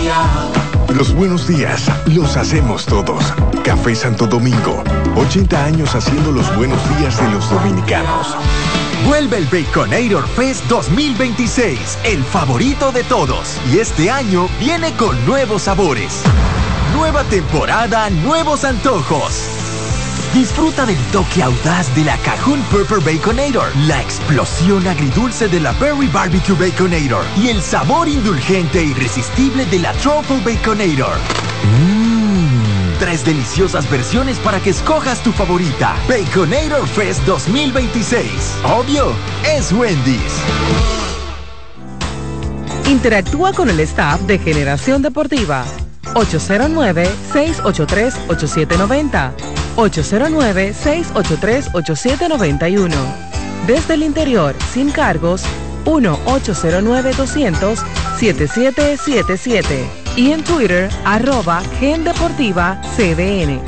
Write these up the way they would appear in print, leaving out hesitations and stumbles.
Los buenos días los hacemos todos. Café Santo Domingo, 80 años haciendo los buenos días de los dominicanos. Vuelve el Baconator Fest 2026, el favorito de todos. Y este año viene con nuevos sabores. Nueva temporada, nuevos antojos. Disfruta del toque audaz de la Cajun Pepper Baconator, la explosión agridulce de la Berry Barbecue Baconator y el sabor indulgente e irresistible de la Truffle Baconator. Tres deliciosas versiones para que escojas tu favorita. Baconator Fest 2026. Obvio, es Wendy's. Interactúa con el staff de Generación Deportiva. 809-683-8790. 809-683-8791. Desde el interior, sin cargos, 1-809-200-7777. Y en Twitter, @GenDeportivaCDN.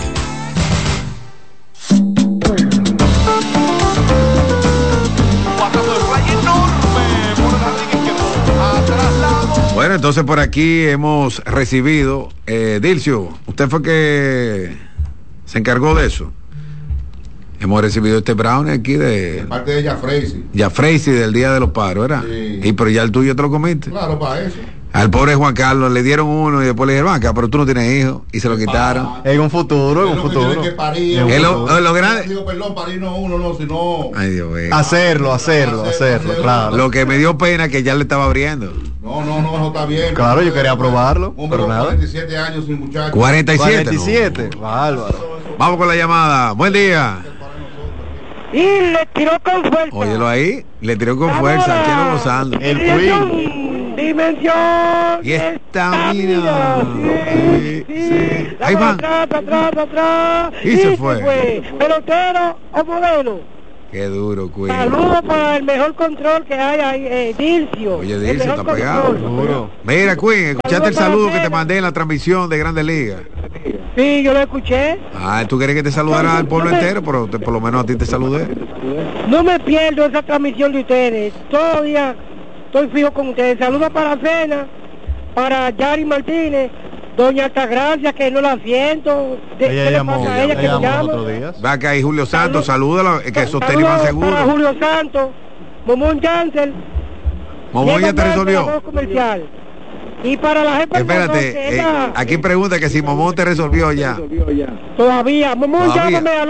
Bueno, entonces por aquí hemos recibido, Dilcio, usted fue que se encargó de eso. Hemos recibido este brownie aquí de parte de Jafreisi. Jafreisi del Día de los Paros, ¿verdad? Sí. Y pero ya el tuyo te lo comiste. Claro, para eso. Al pobre Juan Carlos le dieron uno y después le dijeron, banca, pero tú no tienes hijos, y se lo quitaron. En un futuro, en un futuro. Lo grande. Digo, perdón, parir no uno, no, sino. Ay, Dios mío. Hacerlo, claro. Lo que me dio pena que ya le estaba abriendo. No, eso está bien. Claro, yo quería probarlo, pero nada. 47 años sin muchachos. 47. No. Bárbaro. Vamos con la llamada. Buen día. Y le tiró con fuerza. Óyelo ahí, le tiró con fuerza, quiero gozando. El Queen. Dimensión. Y esta mira. Sí. Ahí va. Atrás. Y se fue. Pelotero o modelo. Qué duro, Queen. Saludos para el mejor control que hay ahí, Dilcio. Oye, Dilcio está pegado. Duro. Mira, Queen, ¿escuchaste el saludo que te mandé en la transmisión de Grandes Ligas? Sí, yo lo escuché. Tú querías que te saludara al pueblo entero, pero por lo menos a ti te saludé. No me pierdo esa transmisión de ustedes. Todo día estoy fijo con ustedes. Saludos para Cena, para Yari Martínez, doña Altagracia, que no la siento. Ella llamó los otros días. Va acá ahí Julio Santos, salúdalo, que esos tenis van seguros. Para Julio Santos, Momón Jansen. Momón ya te resolvió. Comercial. Y para la jefa. Espérate, aquí pregunta que si Momón te resolvió ya. Todavía. Momón, llámame al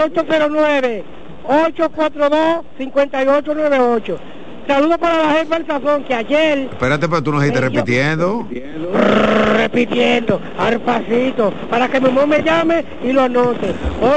809-842-5898. Saludos para la jefa del Sazón, que ayer... Espérate, pero tú nos dijiste repitiendo. Repitiendo, al pasito, para que Momón me llame y lo anote.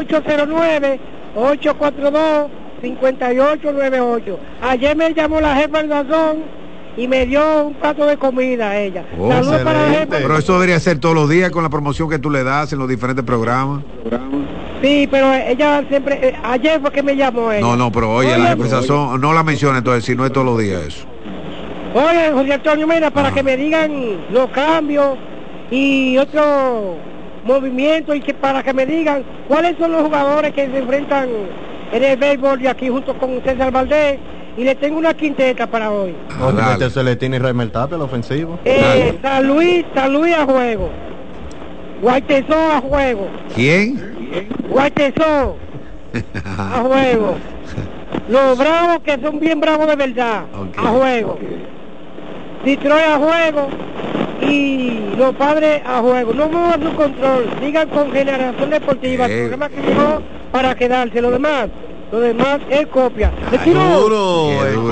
809-842-5898. Ayer me llamó la jefa del Sazón y me dio un plato de comida a ella. Saludos para la jefa. Pero eso debería ser todos los días con la promoción que tú le das en los diferentes programas. Sí, pero ella siempre, ayer fue que me llamó ella. No, pero oye, la jefa Sazón, no la menciona entonces, si no es todos los días eso. Oye, José Antonio, mira, para que me digan los cambios y otro movimiento y que para que me digan cuáles son los jugadores que se enfrentan en el béisbol de aquí junto con César Valdés. Y le tengo una quinteta para hoy. Se le tiene Raimel Tapia, el ofensivo. San Luis a juego. Guaytezón a juego. ¿Quién? Guaytezón a juego. Los bravos que son bien bravos de verdad, a juego. Detroit a juego y los Padres a juego. No muevan su control, sigan con Generación Deportiva, el programa que llegó para quedarse. Lo demás es copia. Duro,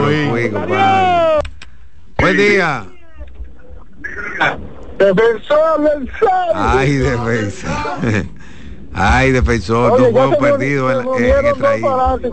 buen día. Defensor del Sábado. Ay, defensor, tu juego perdido en el traído.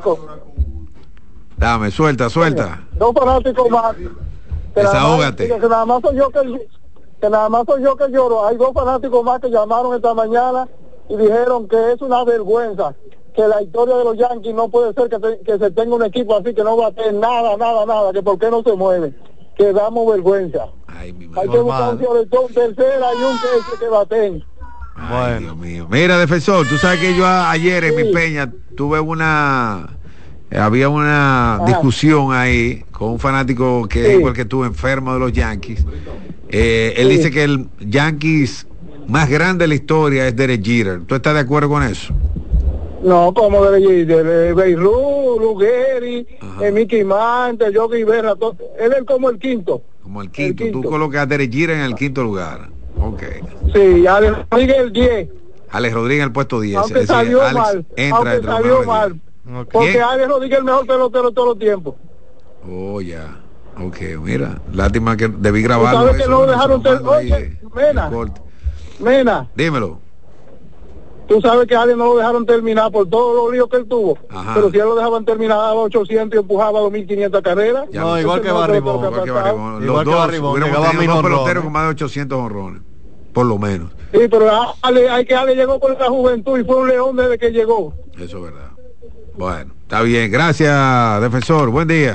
Dame, suelta. Dos fanáticos más. Desahógate. Que nada más soy yo que lloro. Hay dos fanáticos más que llamaron esta mañana y dijeron que es una vergüenza, que la historia de los Yankees no puede ser que se tenga un equipo así que no bate nada, que por qué no se mueve, que damos vergüenza. Hay que buscar un Fioretón tercera y un que baten. Bueno, Dios mío. Mira, defensor, tú sabes que yo ayer en mi peña tuve una había una discusión ahí con un fanático que es igual que tú, enfermo de los Yankees. Él dice que el Yankees más grande de la historia es Derek Jeter. ¿Tú estás de acuerdo con eso? No, como de Beirut, Lugeri, Mickey Mantle, Yogi Berra, él es como el quinto. Como el quinto. Tú colocas a Derek Jeter en el quinto lugar. Ok. Sí, Alex Rodríguez el 10. Alex Rodríguez en el puesto 10. Aunque salió mal. Aunque salió mal. Porque Alex Rodríguez es el mejor pelotero de todos los tiempos. Oh, ya. Ok, mira. Lástima que debí grabarlo. ¿Sabes que no lo dejaron Oye, Mena. Dímelo. Tú sabes que a Alex no lo dejaron terminar por todos los líos que él tuvo. Ajá. Pero si él lo dejaban terminar a 800 y empujaba 2.500 carreras. No, igual que Barribón. Los dos hubiéramos tenido dos peloteros con más de 800 honrones. Por lo menos. Sí, pero hay que Ale llegó con la juventud y fue un león desde que llegó. Eso es verdad. Bueno, está bien. Gracias, defensor. Buen día.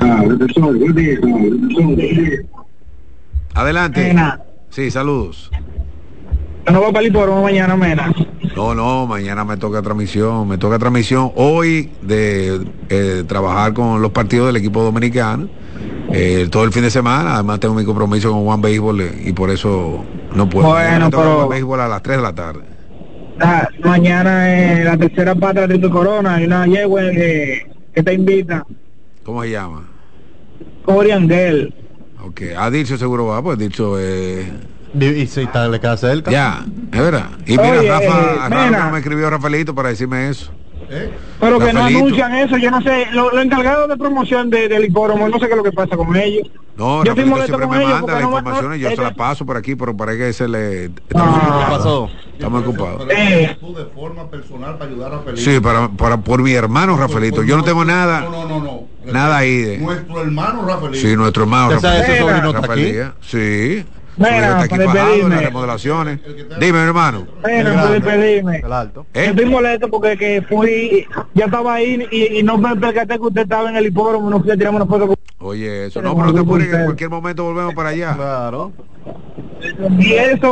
Adelante. Mena. Sí, saludos. No va para el hipódromo mañana, Mena. No, mañana me toca transmisión hoy de trabajar con los partidos del equipo dominicano todo el fin de semana. Además tengo mi compromiso con Juan Béisbol y por eso no puedo. Bueno, pero Juan Béisbol a las 3 de la tarde. Mañana la tercera pata de tu Corona y una yegua que te invita. ¿Cómo se llama? Oriangel. Ok, a Dircio seguro va, pues Dircio y si está, le queda cerca. Ya, es verdad. Y mira, oye, Rafa me escribió Rafaelito para decirme eso. Pero que Rafaelito. no anuncian eso, yo no sé, los encargados de promoción del hipódromo, no sé qué es lo que pasa con ellos. No, yo Rafaelito siempre me manda las informaciones y yo se las paso por aquí, pero parece que se le... ¿Qué pasó? Estamos ocupados. De forma personal para ayudar a Rafaelito. Sí, por mi hermano Rafaelito. Yo no tengo nada. No. Nada ahí de... Nuestro hermano Rafaelito. Sí, nuestro hermano Rafaelito. Rafaelito. Sí. Mira, está aquí bajado en las remodelaciones. Dime, hermano. Bueno, puedes pedirme. El alto. Estoy molesto porque que fui, ya estaba ahí y no me percaté que usted estaba en el hipódromo, no fui a tirarme una foto con... Oye, eso no, pero no te apures que en cualquier momento volvemos para allá. Claro. Y eso